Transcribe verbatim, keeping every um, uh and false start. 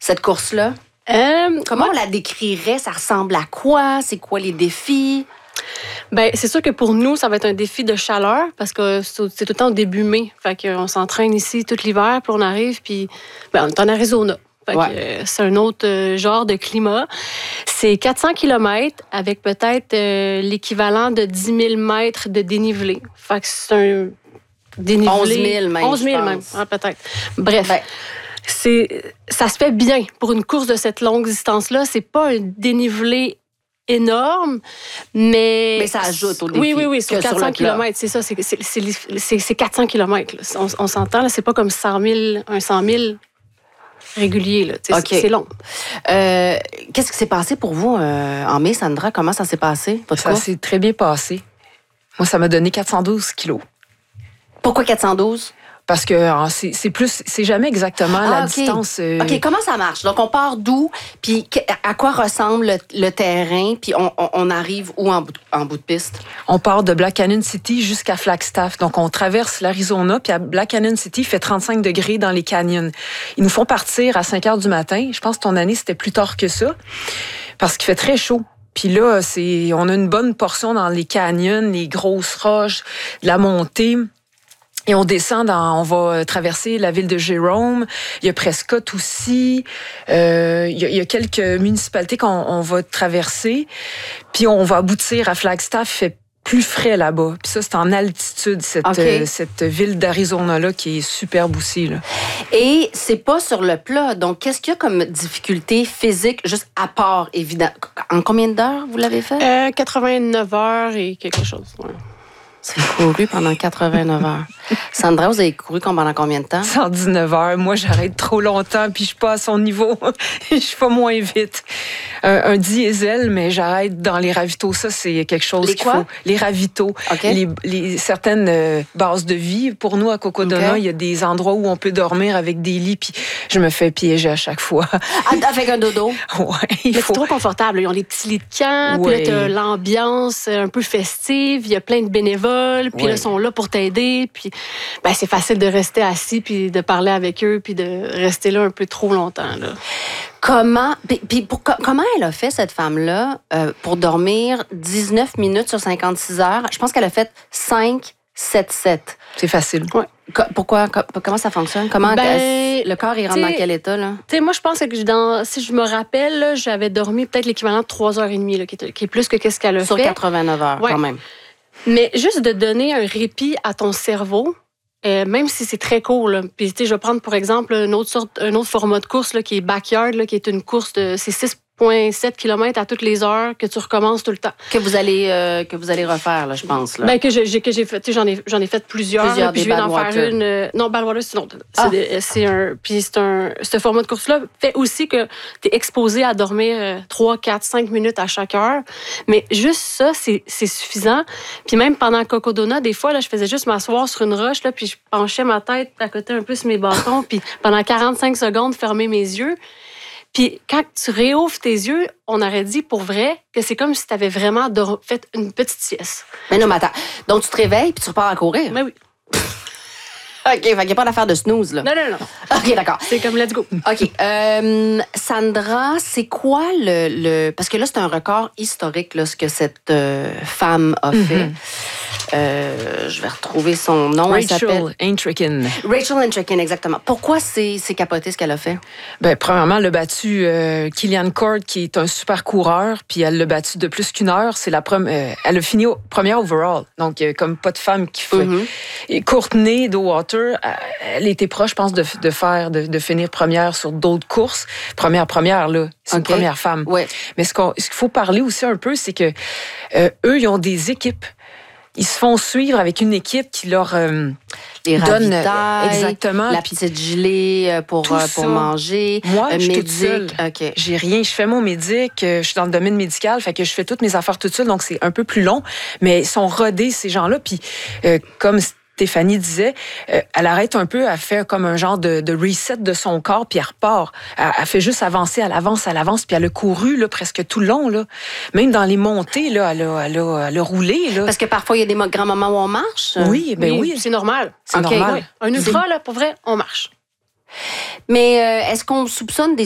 cette course-là? Euh, Comment ouais. on la décrirait? Ça ressemble à quoi? C'est quoi les défis? Ben, c'est sûr que pour nous, ça va être un défi de chaleur parce que c'est tout le temps au début mai. Fait qu'on s'entraîne ici tout l'hiver, puis on arrive, puis ben, on est en Arizona. Fait Ouais. que, euh, c'est un autre euh, genre de climat. C'est quatre cents kilomètres avec peut-être euh, l'équivalent de dix mille mètres de dénivelé. Fait que c'est un dénivelé... onze mille même, onze mille je même, pense. hein, peut-être. Bref. Ben, C'est, ça se fait bien pour une course de cette longue distance-là. C'est pas un dénivelé énorme, mais... Mais ça ajoute au défi. Oui, oui, oui, sur que sur quatre cents le plat. kilomètres, c'est ça, c'est, c'est, c'est, c'est, c'est quatre cents kilomètres. Là. On, on s'entend, là, c'est pas comme cent mille, un cent mille régulier. Là. OK. C'est, c'est long. Euh, qu'est-ce qui s'est passé pour vous euh, en mai, Sandra? Comment ça s'est passé, votre Ça course? s'est très bien passé. Moi, ça m'a donné quatre cent douze kilos. Pourquoi quatre cent douze? Parce que euh, c'est, c'est plus, c'est jamais exactement la Ah, OK. distance. euh, OK, comment ça marche? Donc, on part d'où? Puis, que- à quoi ressemble le, le terrain? Puis, on, on, on arrive où en bout, de- en bout de piste? On part de Black Canyon City jusqu'à Flagstaff. Donc, on traverse l'Arizona, puis à Black Canyon City, il fait trente-cinq degrés dans les canyons. Ils nous font partir à cinq heures du matin. Je pense que ton année, c'était plus tard que ça, parce qu'il fait très chaud. Puis là, c'est, on a une bonne portion dans les canyons, les grosses roches, de la montée. Et on descend, dans, on va traverser la ville de Jérôme. Il y a Prescott aussi. Euh, il, y a, il y a quelques municipalités qu'on on va traverser. Puis on va aboutir à Flagstaff. Il fait plus frais là-bas. Puis ça, c'est en altitude, cette, OK. euh, cette ville d'Arizona-là qui est superbe aussi. Là. Et c'est pas sur le plat. Donc, qu'est-ce qu'il y a comme difficulté physique, juste à part, évidemment? En combien d'heures vous l'avez fait? Euh, quatre-vingt-neuf heures et quelque chose. Ouais. Vous avez couru pendant quatre-vingt-neuf heures. Sandra, vous avez couru pendant combien de temps? cent dix-neuf heures. Moi, j'arrête trop longtemps, puis je suis pas à son niveau. Je suis pas moins vite. Un, un diesel, mais j'arrête dans les ravitaux. Ça, c'est quelque chose Les qu'il quoi? faut. Les ravitaux. OK. Les, les, certaines euh, bases de vie. Pour nous, à Cocodona, OK. il y a des endroits où on peut dormir avec des lits, puis je me fais piéger à chaque fois. Ah, avec un dodo? Ouais, il Mais faut. c'est trop confortable. là. Ils ont les petits lits de camp, puis Ouais. là, t'as l'ambiance un peu festive, il y a plein de bénévoles, puis Ouais. là, ils sont là pour t'aider, puis ben, c'est facile de rester assis, puis de parler avec eux, puis de rester là un peu trop longtemps. Là. Comment, puis, puis pour, co- comment elle a fait, cette femme-là, euh, pour dormir dix-neuf minutes sur cinquante-six heures? Je pense qu'elle a fait cinq, sept, sept. C'est facile. Co- pourquoi? Co- comment ça fonctionne? Comment Ben, est-ce- le corps, il rentre t'sais, dans quel état, là? Tu sais, moi, je pense que dans, si je me rappelle, là, j'avais dormi peut-être l'équivalent de trois heures trente, là, qui, est, qui est plus que qu'est-ce qu'elle a Sur fait. quatre-vingt-neuf heures, Ouais. quand même. Mais juste de donner un répit à ton cerveau, euh, même si c'est très court. Là. Puis, tu sais, je vais prendre, pour exemple, une autre sorte, un autre format de course là, qui est Backyard, là, qui est une course de c'est six virgule sept kilomètres à toutes les heures que tu recommences tout le temps. Que vous allez, euh, que vous allez refaire, là, je pense. Là. Ben, que j'ai, j'ai- que j'ai fait, tu sais, j'en ai, j'en ai fait plusieurs. Plusieurs, là, puis des je viens d'en Badwater. faire une. euh, non, Badwater, c'est une autre. C'est, Ah. des- c'est un. Puis c'est un. Ce format de course-là fait aussi que tu es exposé à dormir euh, trois, quatre, cinq minutes à chaque heure. Mais juste ça, c'est, c'est suffisant. Puis même pendant Cocodona, des fois, là, je faisais juste m'asseoir sur une roche, là, puis je penchais ma tête à côté un peu sur mes bâtons, puis pendant quarante-cinq secondes, fermer mes yeux. Puis quand tu réouvres tes yeux, on aurait dit pour vrai que c'est comme si tu avais vraiment dor- fait une petite sieste. Mais non, mais attends. Donc, tu te réveilles puis tu repars à courir. Mais oui. OK, fait qu'il n'y a pas d'affaire de snooze, là. Non, non, non. OK, d'accord. C'est comme let's go. OK. Euh, Sandra, c'est quoi le, le... Parce que là, c'est un record historique, là, ce que cette euh, femme a fait. Euh, je vais retrouver son nom. Elle s'appelle Rachel Aintricken. Rachel Aintricken, exactement. Pourquoi c'est, c'est capoté ce qu'elle a fait? Ben, premièrement, elle a battu euh, Killian Cord, qui est un super coureur, puis elle l'a battu de plus qu'une heure. C'est la prom- euh, elle a fini au, première overall, donc euh, comme pas de femme qui fait. Mhm. Et Courtney Daughter, euh, elle était proche, je pense, de, de faire, de, de finir première sur d'autres courses. Première, première, là, c'est OK. une première femme. Ouais. Mais ce, qu'on, ce qu'il faut parler aussi un peu, c'est que euh, eux, ils ont des équipes. Ils se font suivre avec une équipe qui leur euh, Les donne ravitailles, exactement. la Puis petite gelée euh, pour, tout euh, ça. pour manger. Moi, euh, je suis toute médic. seule. OK. J'ai rien, je fais mon médic, euh, je suis dans le domaine médical, fait que je fais toutes mes affaires toute seule, donc c'est un peu plus long, mais ils sont rodés ces gens-là, puis euh, comme Stéphanie disait, euh, elle arrête un peu, elle fait comme un genre de, de reset de son corps, puis elle repart. Elle, elle fait juste avancer, elle avance, elle avance, puis elle a couru là, presque tout le long. Là. Même dans les montées, là, elle, a, elle, a, elle a roulé. Là. Parce que parfois, il y a des mo- grands moments où on marche. Oui, ben oui. C'est normal. C'est OK, normal. Oui. Un ultra, là, pour vrai, on marche. Mais euh, est-ce qu'on soupçonne des